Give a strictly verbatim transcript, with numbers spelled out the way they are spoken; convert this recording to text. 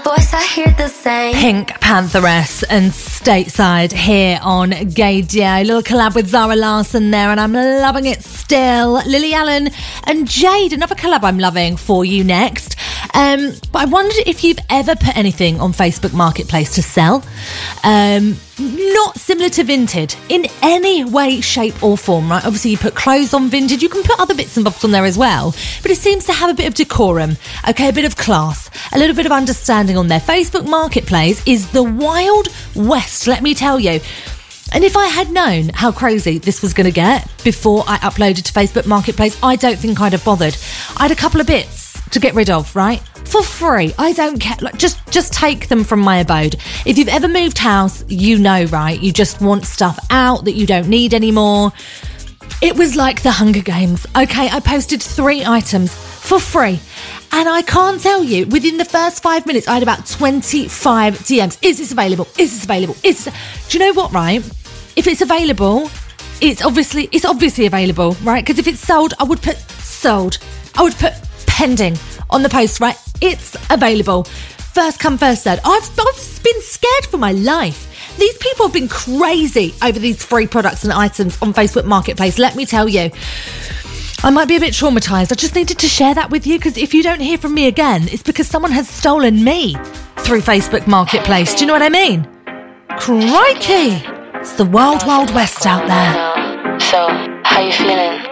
voice, I hear the same. Pink Pantheress and Stateside here on Gaydio. Little collab with Zara Larsson there, and I'm loving it still. Lily Allen and Jade, another collab I'm loving for you next. Um, but I wondered if you've ever put anything on Facebook Marketplace to sell. Um, not similar to Vinted in any way, shape or form, right? Obviously you put clothes on Vinted, you can put other bits and bobs on there as well, but it seems to have a bit of decorum, okay, a bit of class, a little bit of understanding on there. Facebook Marketplace is the Wild West, let me tell you. And if I had known how crazy this was going to get before I uploaded to Facebook Marketplace, I don't think I'd have bothered. I had a couple of bits to get rid of, right? For free. I don't care. Like, just, just take them from my abode. If you've ever moved house, you know, right? You just want stuff out that you don't need anymore. It was like the Hunger Games. Okay, I posted three items for free. And I can't tell you, within the first five minutes, I had about twenty-five D Ms. Is this available? Is this available? Is this... Do you know what, right? If it's available, it's obviously it's obviously available, right? Because if it's sold, I would put sold. I would put pending on the post, right? It's available. First come, first served. I've, I've been scared for my life. These people have been crazy over these free products and items on Facebook Marketplace. Let me tell you. I might be a bit traumatised. I just needed to share that with you, because if you don't hear from me again, it's because someone has stolen me through Facebook Marketplace. Do you know what I mean? Crikey! It's the wild, wild west out there. So, how you feeling?